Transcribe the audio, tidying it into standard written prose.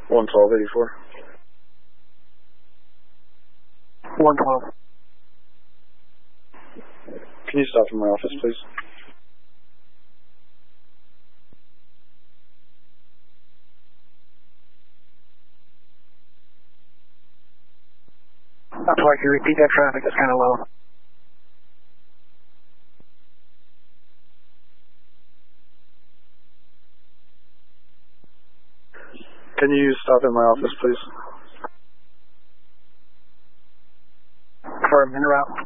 11284. 112. Can you stop in my office, please? Not twice, you repeat that traffic, it's kind of low. Can you stop in my office, please? For a minute route.